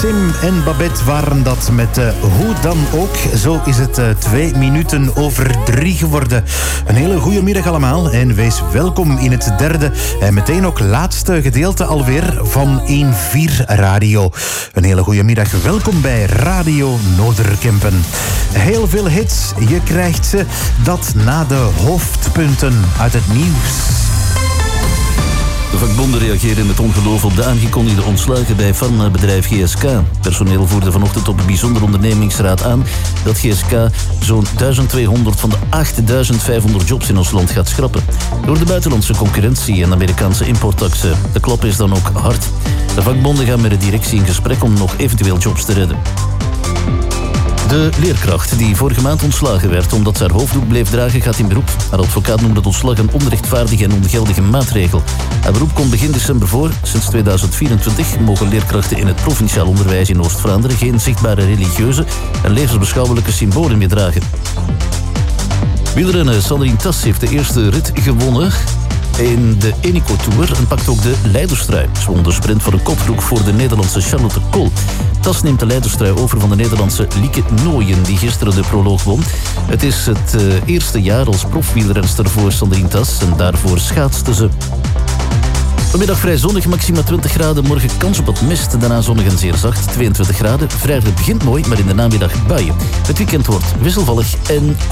Sim en Babette waren dat met Hoe dan ook. Zo is het 2 minuten over 3 geworden. Een hele goede middag allemaal en wees welkom in het derde en meteen ook laatste gedeelte alweer van 1-4 Radio. Een hele goede middag. Welkom bij Radio Noorderkempen. Heel veel hits. Je krijgt ze. Dat na de hoofdpunten uit het nieuws. De vakbonden reageren met ongeloof op de aangekondigde ontslagen bij farmabedrijf GSK. Personeel voerde vanochtend op de bijzondere ondernemingsraad aan dat GSK zo'n 1200 van de 8500 jobs in ons land gaat schrappen. Door de buitenlandse concurrentie en Amerikaanse importtaxen. De klap is dan ook hard. De vakbonden gaan met de directie in gesprek om nog eventueel jobs te redden. De leerkracht die vorige maand ontslagen werd omdat ze haar hoofddoek bleef dragen gaat in beroep. Haar advocaat noemde het ontslag een onrechtvaardige en ongeldige maatregel. Haar beroep komt begin december voor. Sinds 2024 mogen leerkrachten in het provinciaal onderwijs in Oost-Vlaanderen geen zichtbare religieuze en levensbeschouwelijke symbolen meer dragen. Wielrenner Sandrine Tas heeft de eerste rit gewonnen in de Eneco Tour en pakt ook de leiderstrui. Ze won de sprint voor een kopgroep voor de Nederlandse Charlotte Kool. Tas neemt de leiderstrui over van de Nederlandse Lieke Nooyen, die gisteren de proloog won. Het is het eerste jaar als profwielrenster voor Sandrine Tas en daarvoor schaatste ze. Vanmiddag vrij zonnig, maxima 20 graden. Morgen kans op wat mist, daarna zonnig en zeer zacht, 22 graden. Vrijdag begint mooi, maar in de namiddag buien. Het weekend wordt wisselvallig en